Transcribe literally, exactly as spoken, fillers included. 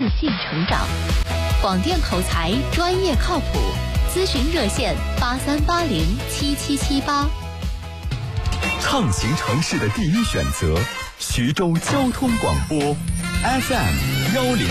信成长。广电口才，专业靠谱，咨询热线八三八零七七七八。 畅行城市的第一选择，徐州交通广播 F M 幺零。